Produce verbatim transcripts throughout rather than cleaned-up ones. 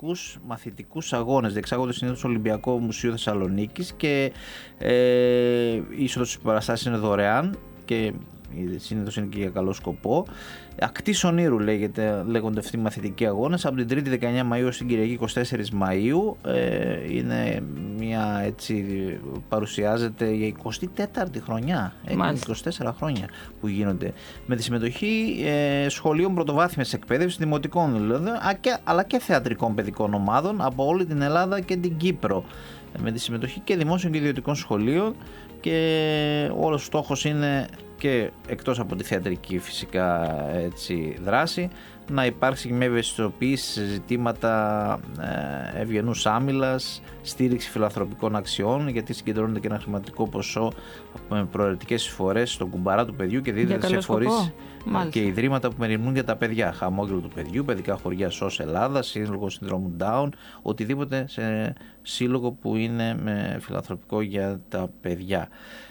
προαιρετικούς μαθητικούς αγώνες. Διεξάγονται συνήθως στο Ολυμπιακό Μουσείο Θεσσαλονίκης και ε, η είσοδος στις παραστάσεις είναι δωρεάν και συνήθως είναι και για καλό σκοπό. Ακτής Ονείρου λέγεται, λέγονται αυτοί οι μαθητικοί αγώνες, από την Τρίτη δεκαεννέα Μαΐου στην Κυριακή είκοσι τέσσερις Μαΐου. Ε, είναι μια, έτσι, παρουσιάζεται για εικοστή τέταρτη χρονιά, είκοσι τέσσερα χρόνια που γίνονται, με τη συμμετοχή ε, σχολείων πρωτοβάθμιας εκπαίδευσης, δημοτικών δηλαδή, αλλά και θεατρικών παιδικών ομάδων από όλη την Ελλάδα και την Κύπρο, με τη συμμετοχή και δημόσιων και ιδιωτικών σχολείων, και όλος ο στόχος είναι, και εκτός από τη θεατρική φυσικά έτσι, δράση, να υπάρξει μια ευαισθητοποίηση σε ζητήματα ε, ευγενούς άμυλας, στήριξη φιλανθρωπικών αξιών, γιατί συγκεντρώνεται και ένα χρηματικό ποσό με προαιρετικές εισφορές στον κουμπαρά του παιδιού και δίδεται σε φορείς και ιδρύματα που μεριμνούν για τα παιδιά. Χαμόγελο του παιδιού, παιδικά χωριά ες ο ες Ελλάδα, σύλλογο συνδρόμου Down, οτιδήποτε σε σύλλογο που είναι με φιλανθρωπικό για τα παιδιά.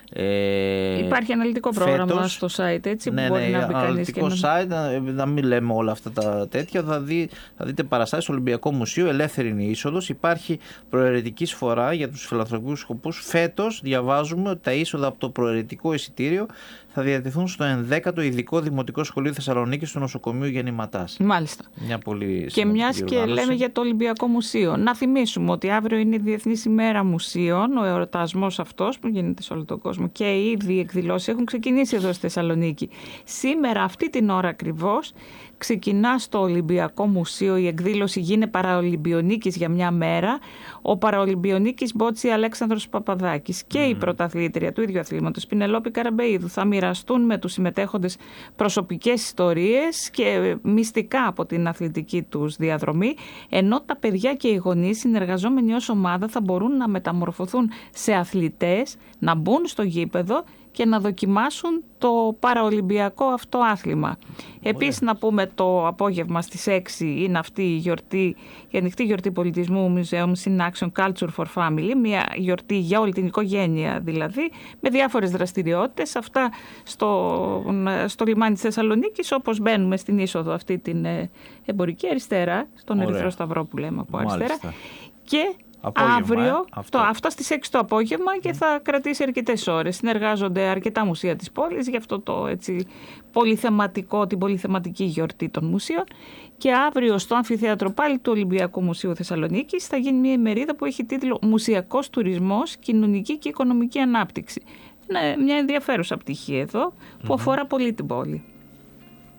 Ε, Υπάρχει αναλυτικό πρόγραμμα φέτος, στο site, έτσι, ναι, που μπορεί ναι, να μπει κανείς και να... site, να, να μην λέμε όλα αυτά τα τέτοια. Θα, δει, θα δείτε παραστάσεις στο Ολυμπιακό Μουσείο, ελεύθερη είναι η είσοδος. Υπάρχει προαιρετική εισφορά για τους φιλανθρωπικούς σκοπούς. Φέτος διαβάζουμε ότι τα είσοδα από το προαιρετικό εισιτήριο θα διατεθούν στο ενδέκατο Ειδικό Δημοτικό Σχολείο Θεσσαλονίκης του Νοσοκομείου Γεννηματάς. Μάλιστα. Μια πολύ και μιας και λέμε για το Ολυμπιακό Μουσείο, να θυμίσουμε ότι αύριο είναι η Διεθνής ημέρα μουσείων, ο εορτασμός αυτός που γίνεται σε όλο τον κόσμο, και ήδη οι εκδηλώσεις έχουν ξεκινήσει εδώ στη Θεσσαλονίκη. Σήμερα, αυτή την ώρα ακριβώς, ξεκινά στο Ολυμπιακό Μουσείο η εκδήλωση «Γίνε Παραολυμπιονίκης για μια μέρα». Ο Παραολυμπιονίκης Μπότσι Αλέξανδρος Παπαδάκης και mm. η πρωταθλήτρια του ίδιου αθλήματος Πινελόπη Καραμπεΐδου θα μοιραστούν με τους συμμετέχοντες προσωπικές ιστορίες και μυστικά από την αθλητική τους διαδρομή, ενώ τα παιδιά και οι γονείς συνεργαζόμενοι ως ομάδα θα μπορούν να μεταμορφωθούν σε αθλητές, να μπουν στο γήπεδο και να δοκιμάσουν το παραολυμπιακό αυτό άθλημα. Επίσης, να πούμε, το απόγευμα στις έξι είναι αυτή η γιορτή, η ανοιχτή γιορτή πολιτισμού Museum in Action Culture for Family, μια γιορτή για όλη την οικογένεια δηλαδή, με διάφορες δραστηριότητες. Αυτά στο, στο λιμάνι της Θεσσαλονίκης, όπως μπαίνουμε στην είσοδο αυτή την εμπορική αριστερά, στον Ερυθρό Σταυρό που λέμε από αριστερά. Μάλιστα. Και Απόγευμα, αύριο, αυτό. Το, αυτό στις έξι το απόγευμα και θα κρατήσει αρκετές ώρες. Συνεργάζονται αρκετά μουσεία της πόλης για αυτό το έτσι, πολυθεματικό, την πολυθεματική γιορτή των μουσείων. Και αύριο στο Αμφιθέατρο πάλι του Ολυμπιακού Μουσείου Θεσσαλονίκης θα γίνει μια ημερίδα που έχει τίτλο «Μουσιακός τουρισμός, κοινωνική και οικονομική ανάπτυξη». Είναι μια ενδιαφέρουσα πτυχή εδώ που mm-hmm. αφορά πολύ την πόλη.